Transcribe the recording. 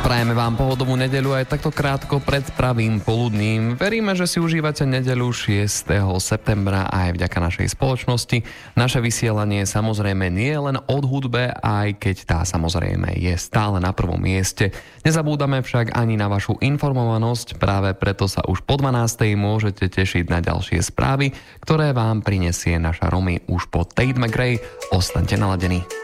Prajeme vám pohodovú nedeľu aj takto krátko pred pravým poludním. Veríme, že si užívate nedeľu 6. septembra aj vďaka našej spoločnosti. Naše vysielanie samozrejme nie je len od hudbe, aj keď tá samozrejme je stále na prvom mieste. Nezabúdame však ani na vašu informovanosť, práve preto sa už po 12. môžete tešiť na ďalšie správy, ktoré vám prinesie naša Romy už po Tate McRae. Ostaňte naladení.